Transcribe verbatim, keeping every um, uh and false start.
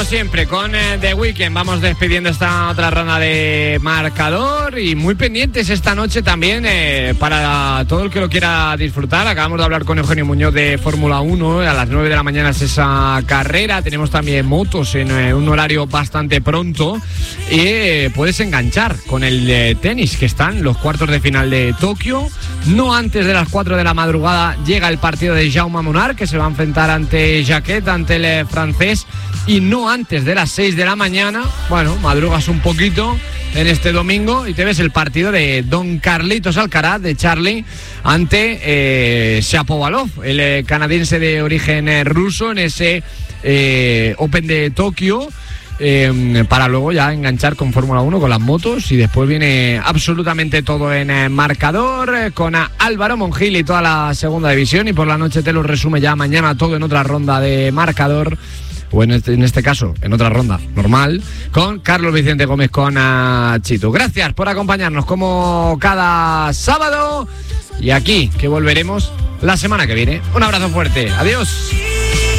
como siempre, con eh, The Weeknd vamos despidiendo esta otra ronda de marcador y muy pendientes esta noche también eh, para todo el que lo quiera disfrutar. Acabamos de hablar con Eugenio Muñoz de Fórmula uno, a las nueve de la mañana es esa carrera. Tenemos también motos en eh, un horario bastante pronto y eh, puedes enganchar con el eh, tenis, que están los cuartos de final de Tokio. No antes de las cuatro de la madrugada llega el partido de Jaume Munar, que se va a enfrentar ante Jacquet, ante el eh, francés. Y no antes de las seis de la mañana, bueno, madrugas un poquito en este domingo y te ves el partido de Don Carlitos Alcaraz, de Charlie, ante eh, Shapovalov, el eh, canadiense de origen eh, ruso, en ese eh, Open de Tokio, eh, para luego ya enganchar con Fórmula uno, con las motos, y después viene absolutamente todo en eh, marcador, eh, con a Álvaro Mongil y toda la segunda división, y por la noche te lo resume ya mañana todo en otra ronda de marcador. O en este, en este caso, en otra ronda normal, con Carlos Vicente Gómez, con uh, Chito. Gracias por acompañarnos como cada sábado. Y aquí, que volveremos la semana que viene. Un abrazo fuerte. Adiós.